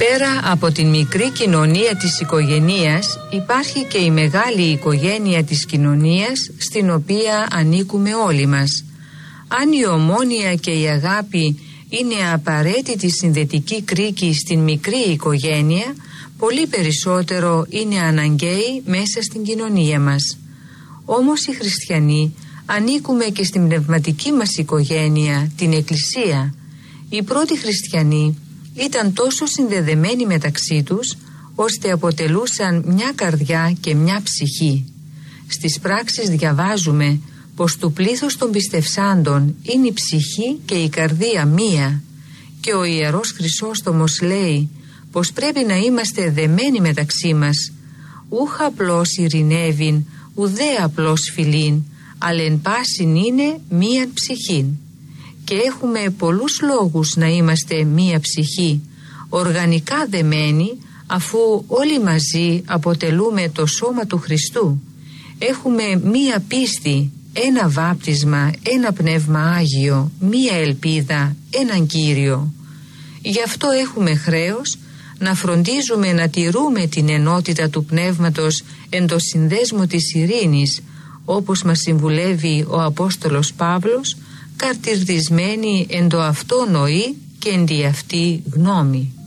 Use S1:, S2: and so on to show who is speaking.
S1: Πέρα από την μικρή κοινωνία της οικογενείας υπάρχει και η μεγάλη οικογένεια της κοινωνίας στην οποία ανήκουμε όλοι μας. Αν η ομόνοια και η αγάπη είναι απαραίτητη συνδετική κρίκη στην μικρή οικογένεια, πολύ περισσότερο είναι αναγκαίη μέσα στην κοινωνία μας. Όμως οι χριστιανοί ανήκουμε και στην πνευματική μας οικογένεια, την Εκκλησία. Οι πρώτοι χριστιανοί ήταν τόσο συνδεδεμένοι μεταξύ τους, ώστε αποτελούσαν μια καρδιά και μια ψυχή. Στις πράξεις διαβάζουμε πως του πλήθος των πιστευσάντων είναι η ψυχή και η καρδία μία, και ο Ιερός Χρυσόστομος λέει πως πρέπει να είμαστε δεμένοι μεταξύ μας, ούχ απλώς ειρηνεύειν, ουδέ απλώς φιλήν, αλλά εν πάσιν είναι μίαν ψυχήν. Και έχουμε πολλούς λόγους να είμαστε μία ψυχή, οργανικά δεμένοι, αφού όλοι μαζί αποτελούμε το σώμα του Χριστού. Έχουμε μία πίστη, ένα βάπτισμα, ένα πνεύμα Άγιο, μία ελπίδα, έναν Κύριο. Γι' αυτό έχουμε χρέος να φροντίζουμε να τηρούμε την ενότητα του Πνεύματος εν το συνδέσμο της ειρήνης, όπως μας συμβουλεύει ο Απόστολος Παύλος, καρτυρδισμένοι εν το αυτό νοή και εν τη αυτή γνώμη.